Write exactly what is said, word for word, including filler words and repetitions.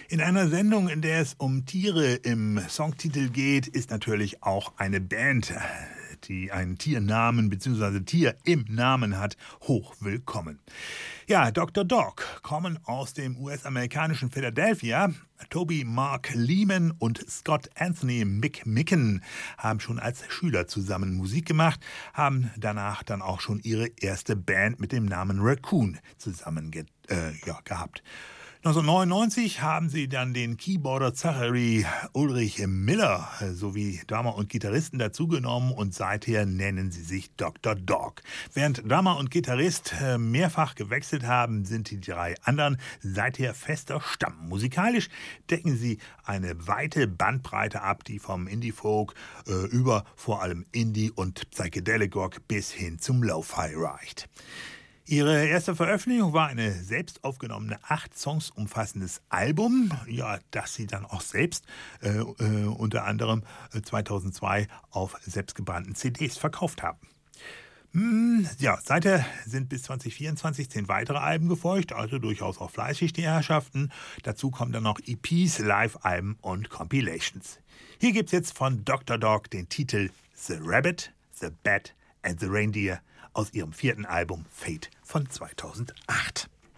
In einer Sendung, in der es um Tiere im Songtitel geht, ist natürlich auch eine Band, die einen Tiernamen bzw. Tier im Namen hat, hochwillkommen. Ja, Doktor Dog kommen aus dem U S-amerikanischen Philadelphia. Toby Mark Lehman und Scott Anthony McMicken haben schon als Schüler zusammen Musik gemacht, haben danach dann auch schon ihre erste Band mit dem Namen Raccoon zusammen ge- äh, ja, gehabt. neunzehnhundertneunundneunzig haben sie dann den Keyboarder Zachary Ulrich Miller sowie Drummer und Gitarristen dazugenommen und seither nennen sie sich Doktor Dog. Während Drummer und Gitarrist mehrfach gewechselt haben, sind die drei anderen seither fester Stamm. Musikalisch decken sie eine weite Bandbreite ab, die vom Indie-Folk äh, über vor allem Indie und Psychedelic Rock bis hin zum Lo-Fi reicht. Ihre erste Veröffentlichung war eine selbst aufgenommene acht Songs umfassendes Album, ja, das sie dann auch selbst äh, äh, unter anderem zweitausendzwei auf selbstgebrannten C Ds verkauft haben. Hm, ja, seither sind bis zwanzig vierundzwanzig zehn weitere Alben gefolgt, also durchaus auch fleißig die Herrschaften. Dazu kommen dann noch E Ps, Live-Alben und Compilations. Hier gibt's jetzt von Doktor Dog den Titel The Rabbit, The Bat and the Reindeer aus ihrem vierten Album Fate von zweitausendacht.